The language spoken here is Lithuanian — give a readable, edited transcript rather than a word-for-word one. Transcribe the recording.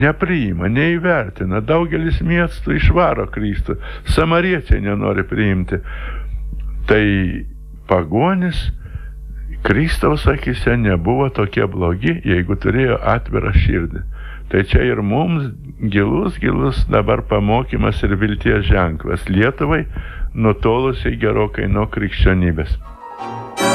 nepriima, neįvertina. Daugelis miestų išvaro Kristų. Samariečiai nenori priimti. Tai pagonis Kristaus akyse nebuvo tokie blogi, jeigu turėjo atvirą širdį. Tai čia ir mums gilus dabar pamokymas ir vilties ženklas Lietuvai, nutolusiai gerokai nuo krikščionybės.